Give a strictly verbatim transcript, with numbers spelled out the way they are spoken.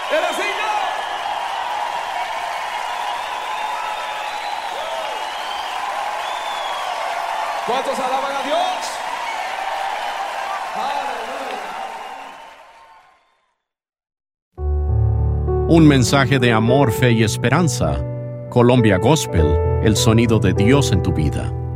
Él es digno. ¿Cuántos alaban a Dios? Aleluya. Un mensaje de amor, fe y esperanza. Colombia Gospel, el sonido de Dios en tu vida.